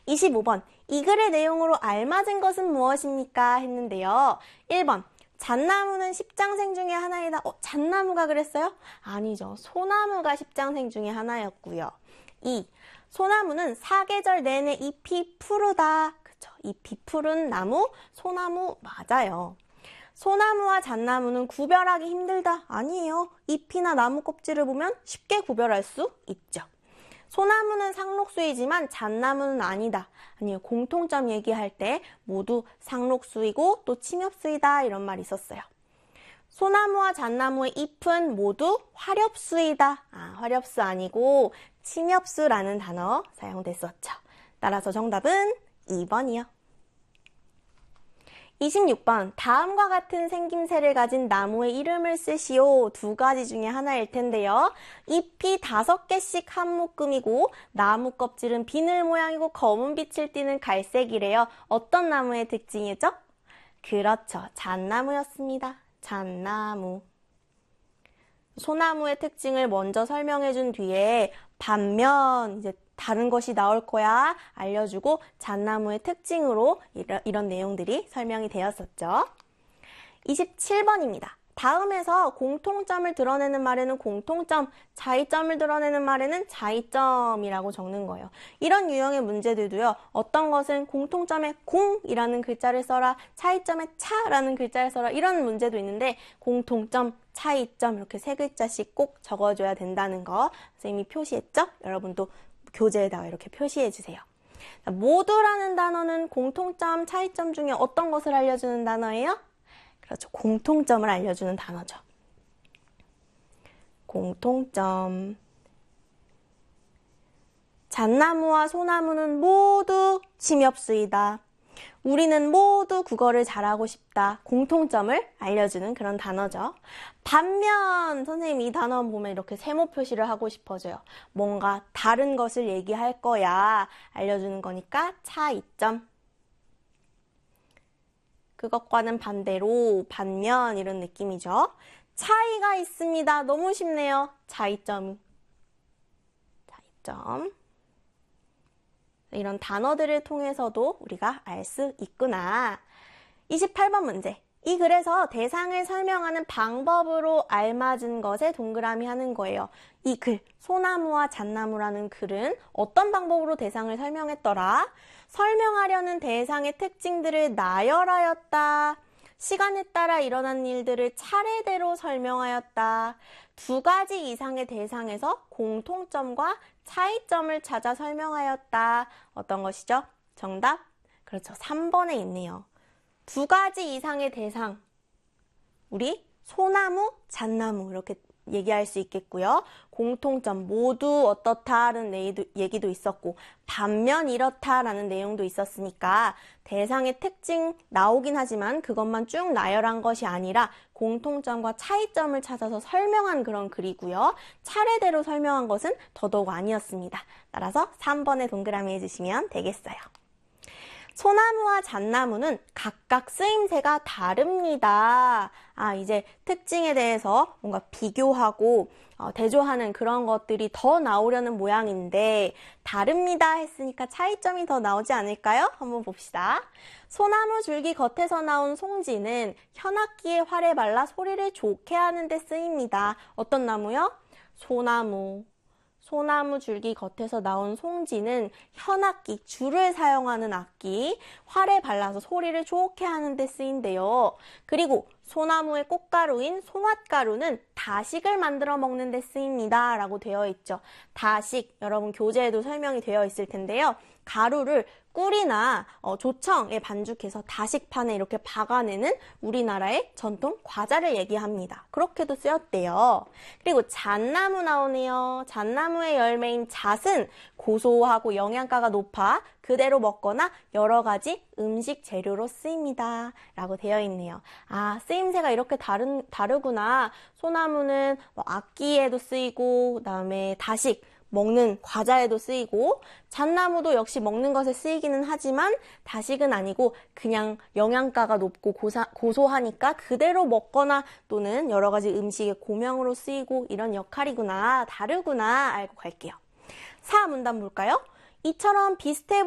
25번, 이 글의 내용으로 알맞은 것은 무엇입니까? 했는데요. 1번, 잣나무는 십장생 중에 하나이다. 잣나무가 그랬어요? 아니죠. 소나무가 십장생 중에 하나였고요. 2. 소나무는 사계절 내내 잎이 푸르다. 그쵸? 잎이 푸른 나무, 소나무 맞아요. 소나무와 잣나무는 구별하기 힘들다. 아니에요. 잎이나 나무 껍질을 보면 쉽게 구별할 수 있죠. 소나무는 상록수이지만 잣나무는 아니다. 아니요. 공통점 얘기할 때 모두 상록수이고 또 침엽수이다 이런 말이 있었어요. 소나무와 잣나무의 잎은 모두 화렵수이다. 화렵수 아니고 침엽수라는 단어 사용됐었죠. 따라서 정답은 2번이요. 26번, 다음과 같은 생김새를 가진 나무의 이름을 쓰시오. 두 가지 중에 하나일 텐데요. 잎이 5개씩 한 묶음이고 나무 껍질은 비늘 모양이고 검은 빛을 띠는 갈색이래요. 어떤 나무의 특징이죠? 그렇죠. 잣나무였습니다. 잣나무. 소나무의 특징을 먼저 설명해준 뒤에 반면 이제 다른 것이 나올 거야 알려주고 잣나무의 특징으로 이런 내용들이 설명이 되었었죠. 27번입니다. 다음에서 공통점을 드러내는 말에는 공통점, 차이점을 드러내는 말에는 차이점이라고 적는 거예요. 이런 유형의 문제들도요. 어떤 것은 공통점에 공이라는 글자를 써라, 차이점에 차라는 글자를 써라 이런 문제도 있는데 공통점, 차이점 이렇게 3글자씩 꼭 적어줘야 된다는 거 선생님이 표시했죠? 여러분도 교재에다가 이렇게 표시해 주세요. 모두라는 단어는 공통점, 차이점 중에 어떤 것을 알려주는 단어예요? 그렇죠. 공통점을 알려주는 단어죠. 공통점. 잣나무와 소나무는 모두 침엽수이다. 우리는 모두 국어를 잘하고 싶다. 공통점을 알려주는 그런 단어죠. 반면 선생님이 이 단어 보면 이렇게 세모 표시를 하고 싶어져요. 뭔가 다른 것을 얘기할 거야. 알려주는 거니까 차이점. 그것과는 반대로 반면 이런 느낌이죠. 차이가 있습니다. 너무 쉽네요. 차이점. 이런 단어들을 통해서도 우리가 알 수 있구나. 28번 문제. 이 글에서 대상을 설명하는 방법으로 알맞은 것에 동그라미 하는 거예요. 이 글, 소나무와 잣나무라는 글은 어떤 방법으로 대상을 설명했더라? 설명하려는 대상의 특징들을 나열하였다. 시간에 따라 일어난 일들을 차례대로 설명하였다. 2가지 이상의 대상에서 공통점과 차이점을 찾아 설명하였다. 어떤 것이죠? 정답? 그렇죠. 3번에 있네요. 2가지 이상의 대상. 우리 소나무, 잣나무 이렇게 얘기할 수 있겠고요. 공통점 모두 어떻다라는 얘기도 있었고 반면 이렇다라는 내용도 있었으니까 대상의 특징 나오긴 하지만 그것만 쭉 나열한 것이 아니라 공통점과 차이점을 찾아서 설명한 그런 글이고요. 차례대로 설명한 것은 더더욱 아니었습니다. 따라서 3번에 동그라미 해주시면 되겠어요. 소나무와 잣나무는 각각 쓰임새가 다릅니다. 이제 특징에 대해서 뭔가 비교하고 대조하는 그런 것들이 더 나오려는 모양인데 다릅니다 했으니까 차이점이 더 나오지 않을까요? 한번 봅시다. 소나무 줄기 겉에서 나온 송지는 현악기에 활에 발라 소리를 좋게 하는 데 쓰입니다. 어떤 나무요? 소나무. 소나무 줄기 겉에서 나온 송지는 현악기, 줄을 사용하는 악기, 활에 발라서 소리를 좋게 하는 데 쓰인대요. 그리고 소나무의 꽃가루인 송화가루는 다식을 만들어 먹는 데 쓰입니다. 라고 되어 있죠. 다식, 여러분 교재에도 설명이 되어 있을 텐데요. 가루를 꿀이나 조청에 반죽해서 다식판에 이렇게 박아내는 우리나라의 전통 과자를 얘기합니다. 그렇게도 쓰였대요. 그리고 잣나무 나오네요. 잣나무의 열매인 잣은 고소하고 영양가가 높아 그대로 먹거나 여러 가지 음식 재료로 쓰입니다. 라고 되어 있네요. 쓰임새가 이렇게 다르구나. 소나무는 악기에도 쓰이고 그다음에 다식, 먹는 과자에도 쓰이고 잣나무도 역시 먹는 것에 쓰이기는 하지만 다식은 아니고 그냥 영양가가 높고 고소하니까 그대로 먹거나 또는 여러 가지 음식의 고명으로 쓰이고 이런 역할이구나, 다르구나 알고 갈게요. 4문단 볼까요? 이처럼 비슷해